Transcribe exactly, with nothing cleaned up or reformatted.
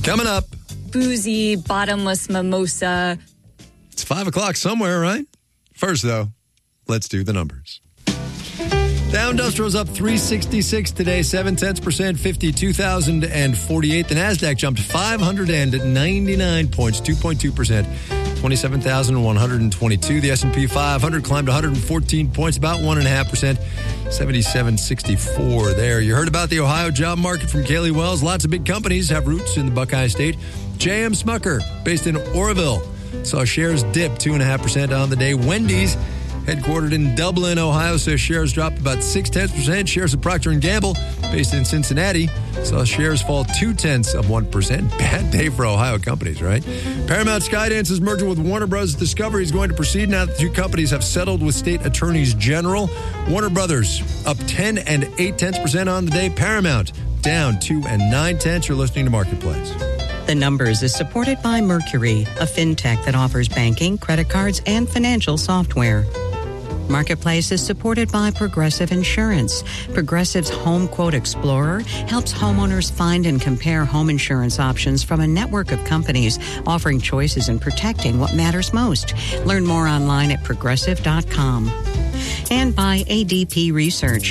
Coming up. Boozy, bottomless mimosa. It's five o'clock somewhere, right? First, though, let's do the numbers. Dow Industrial's up three sixty-six today, seven tenths percent, fifty-two thousand forty-eight. The NASDAQ jumped five hundred ninety-nine points, two point two percent, twenty-seven thousand one hundred twenty-two. The S and P five hundred climbed one hundred fourteen points, about one point five percent, seventy-seven sixty-four there. You heard about the Ohio job market from Kaylee Wells. Lots of big companies have roots in the Buckeye State. J M Smucker, based in Oroville, saw shares dip two point five percent on the day. Wendy's, headquartered in Dublin, Ohio, says shares dropped about six tenths percent. Shares of Procter and Gamble, based in Cincinnati, saw shares fall two tenths of one percent. Bad day for Ohio companies, right? Paramount Skydance's merger with Warner Bros. Discovery is going to proceed now that the two companies have settled with state attorneys general. Warner Brothers up ten and eight tenths percent on the day. Paramount down two and nine tenths. You're listening to Marketplace. The Numbers is supported by Mercury, a fintech that offers banking, credit cards, and financial software. Marketplace is supported by Progressive Insurance. Progressive's Home Quote Explorer helps homeowners find and compare home insurance options from a network of companies offering choices and protecting what matters most. Learn more online at progressive dot com. And by A D P Research.